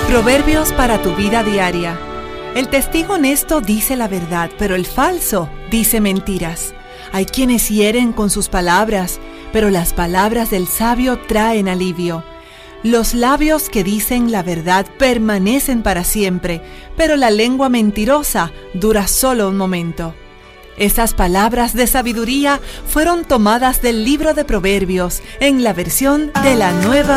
Proverbios para tu vida diaria. El testigo honesto dice la verdad, pero el falso dice mentiras. Hay quienes hieren con sus palabras, pero las palabras del sabio traen alivio. Los labios que dicen la verdad permanecen para siempre, pero la lengua mentirosa dura solo un momento. Estas palabras de sabiduría fueron tomadas del libro de Proverbios en la versión de la Nueva